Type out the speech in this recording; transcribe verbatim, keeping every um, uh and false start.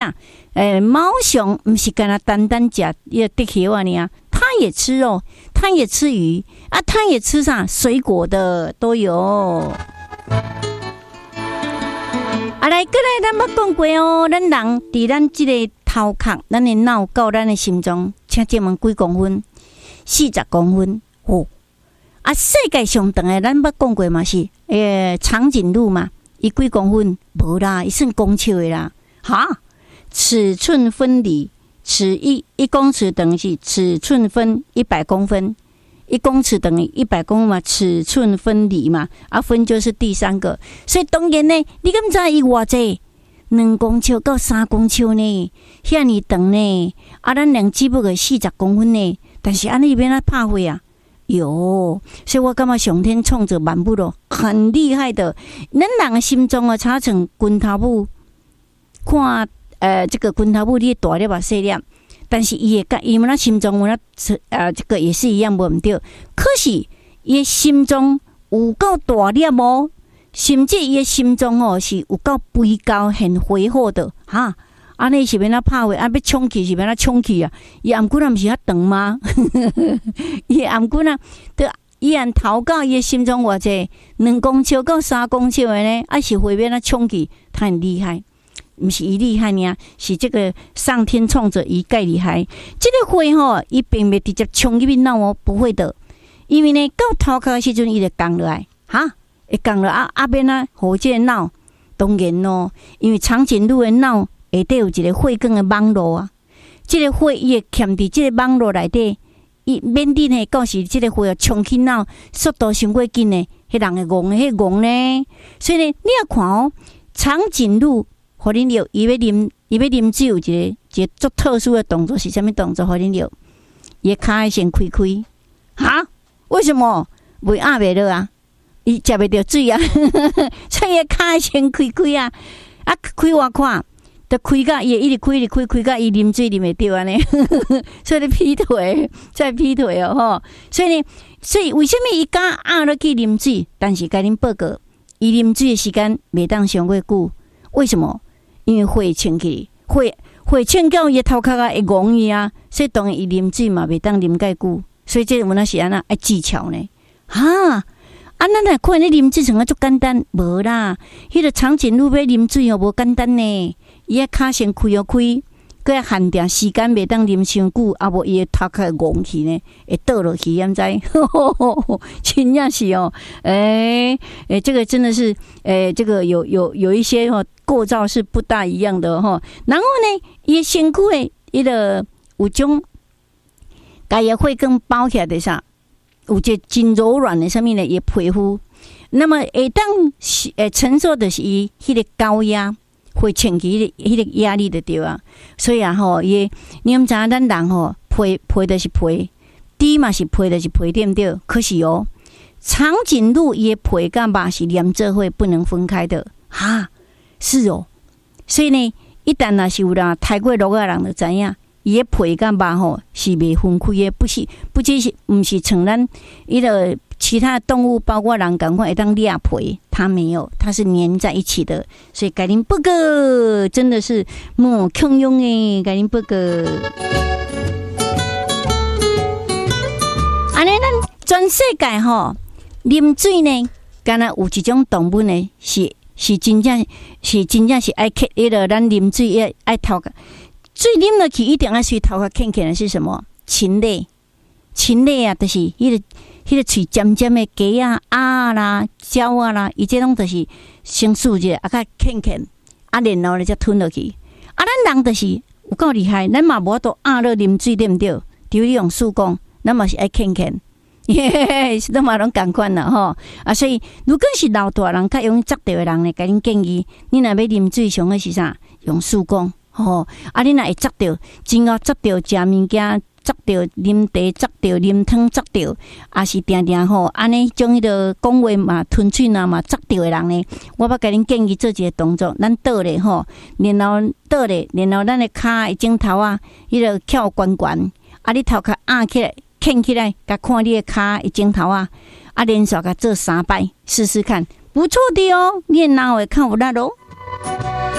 啊，诶，猫熊不是干那单单吃也得血啊你啊，它也吃肉，它也吃鱼啊，它也吃啥水果的都有。啊，来，过来，咱捌讲过哦，咱人伫咱即个头壳，咱的脑到咱的心脏，请借问几公分？四十公分哦。啊，世界上长的，咱捌讲过嘛是，诶，长颈鹿嘛，伊几公分？无啦，伊算公尺的啦。哈，尺寸分离，尺一一公尺等于是尺寸分一百公分。一公尺等于一百公分嘛，尺寸分离嘛，啊分就是第三个，所以当然呢，你敢知伊偌济？两公尺到三公尺呢，遐尼长呢，啊咱两只不过四十公分呢，但是安尼变啊拍火啊，有，所以我感觉上天创造万物咯，很厉害的。咱人的心中啊，差成拳头母，看呃这个拳头母你大粒啊细粒。但是伊个伊们那心中，我那呃这个也是一样无毋对。可是伊心中有够大粒哦，甚至伊心中哦是有够肥高、很肥厚的哈。安尼是要哪拍话？啊要冲去是要哪冲去啊？伊颔骨啊毋是较长吗？伊颔骨啊，对，伊按头到伊心中偌济两公尺到三公尺的呢，啊是会要哪冲去？他很厉害。不是伊厉害呢，是这个上天创造伊介厉害。这个火吼，伊并袂直接冲入去脑哦，不会的。因为呢，到头壳的时阵，伊就降落来，哈，会降落啊啊边啊，互这个脑当然咯，因为长颈鹿的脑下底有一个血管的网络啊，这个血伊会嵌伫这个网络内底，伊免得呢，到时这个血冲去脑，速度伤过紧呢，迄人会戆，迄戆呢。所以呢，你要看哦，长颈鹿。互恁聊，伊要啉，伊要啉水有一个一个足特殊的动作是啥物动作？互恁聊，伊个骹先开开，哈？为什么？袂压袂落啊？伊食袂着水啊，所以伊个骹先开开啊，啊开偌看，得开甲伊一直开一直开，开甲伊啉水啉袂着安尼，所以你劈腿再劈腿哦吼。所以呢，所以为什么伊敢压落去啉水？但是甲恁报告，伊啉水的时间袂当上过久，为什么？因为血清去，血血清到伊头壳啊会戆伊啊，所以当然伊啉水嘛袂当啉介久，所以这有哪是安那爱技巧呢？哈，啊咱来看你啉水像啊足简单，无啦，迄个长颈鹿要啉水哦无简单呢，伊个骹先开哦开，佮要限定时间袂当啉伤久，啊无伊个头壳会戆去呢，会倒落去，敢知？真正是哦，诶、欸、诶、欸，这个真的是诶、欸，这个有有有一些哦。构造是不大一样的哈，然后呢，伊身躯的伊个有种，家也会更包起来的啥，有一个真柔软的上面呢，伊皮肤，那么会当诶承受的是伊迄个高压，会长期迄个压力的对啊，所以啊吼，伊你们知影咱人吼皮皮的是皮，底嘛是皮的是皮，对不对？可是哦，长颈鹿伊的皮甲肉是连做伙不能分开的哈。是哦，所以呢，一旦若是有人太过落个人就知影，伊个皮甲肉吼是未分开的，不是，不只是，毋是像咱伊个其他的动物，包括人赶快会当裂皮，它没有，它是粘在一起的。所以，甲恁报告真的是莫强用诶，甲恁报告。安尼，咱全世界吼啉水呢，敢若有一种动物呢是。是真正是真正是爱克迄个咱啉水爱爱头壳，水啉落去一定爱水头壳看起来是什么？禽类，禽类啊，就是迄、那个迄、那个喙尖尖的鸡啊、鸭啦、鸟啊啦，伊这种就是先输者啊，较看看，啊，然后咧才吞落去。啊，咱人就是有够厉害，咱嘛无法度压落啉水，对毋对？除你用手讲，咱嘛是爱看看。是都嘛拢共款啦吼啊！所以如果是老大人较容易砸到的人呢，甲恁建议，你若要啉水上个是啥？用手讲吼啊！你若会砸到，真够砸到食物件，砸到啉茶，砸到啉汤，砸到，啊是定定吼安尼种迄个讲话嘛吞喙呐嘛砸到的人呢，我要甲恁建议做一个动作，咱倒咧吼，然后倒咧，然后咱的骹的镜头啊，迄个翘悬悬，啊你头壳压起来。看起来，甲看你的骹一镜头啊，啊连续甲做三摆，试试看，不错的哦，你脑会看有力咯。